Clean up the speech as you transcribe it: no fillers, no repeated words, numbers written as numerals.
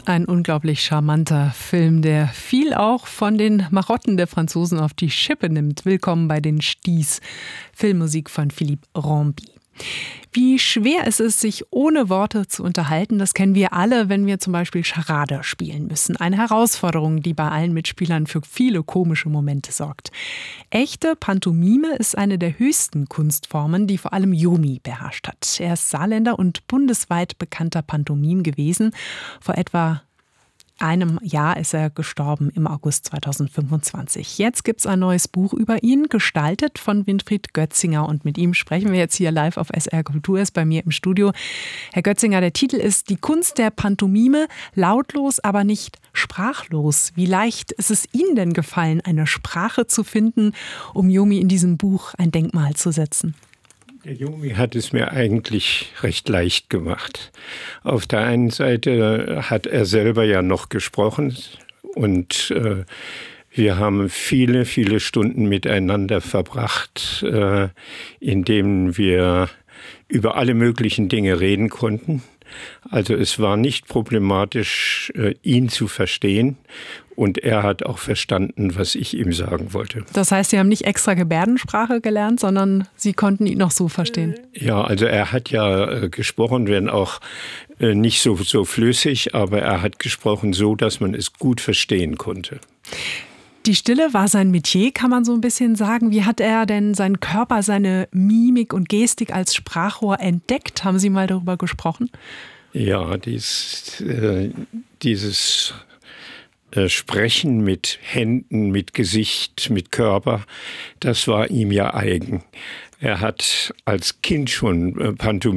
Ein unglaublich charmanter Film, der viel auch von den Marotten der Franzosen auf die Schippe nimmt. Willkommen bei den Sties. Filmmusik von Philippe Ramby. Wie schwer es ist, sich ohne Worte zu unterhalten, das kennen wir alle, wenn wir zum Beispiel Charade spielen müssen. Eine Herausforderung, die bei allen Mitspielern für viele komische Momente sorgt. Echte Pantomime ist eine der höchsten Kunstformen, die vor allem Yomi beherrscht hat. Er ist Saarländer und bundesweit bekannter Pantomim gewesen. Vor etwa einem Jahr ist er gestorben, im August 2025. Jetzt gibt es ein neues Buch über ihn, gestaltet von Winfried Götzinger. Und mit ihm sprechen wir jetzt hier live auf SR Kultur, ist bei mir im Studio. Herr Götzinger, der Titel ist Die Kunst der Pantomime, lautlos, aber nicht sprachlos. Wie leicht ist es Ihnen denn gefallen, eine Sprache zu finden, um Yomi in diesem Buch ein Denkmal zu setzen? Der Yomi hat es mir eigentlich recht leicht gemacht. Auf der einen Seite hat er selber ja noch gesprochen und wir haben viele, viele Stunden miteinander verbracht, in denen wir über alle möglichen Dinge reden konnten. Also es war nicht problematisch, ihn zu verstehen. Und er hat auch verstanden, was ich ihm sagen wollte. Das heißt, Sie haben nicht extra Gebärdensprache gelernt, sondern Sie konnten ihn noch so verstehen? Ja, also er hat ja gesprochen, wenn auch nicht so flüssig, aber er hat gesprochen so, dass man es gut verstehen konnte. Die Stille war sein Metier, kann man so ein bisschen sagen. Wie hat er denn seinen Körper, seine Mimik und Gestik als Sprachrohr entdeckt? Haben Sie mal darüber gesprochen? Ja, dieses Sprechen mit Händen, mit Gesicht, mit Körper, das war ihm ja eigen. Er hat als Kind schon Pantomime